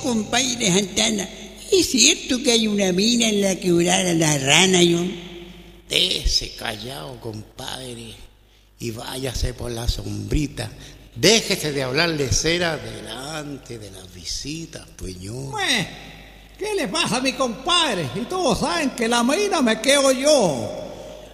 compadre Santana, ¿es cierto que hay una mina en la quebrada La Rana, yo? Déjese callado, compadre, y váyase por la sombrita. Déjese de hablarle cera delante de las visitas, pues yo. ¿Qué le pasa a mi compadre? Y todos saben que la mina me quedo yo.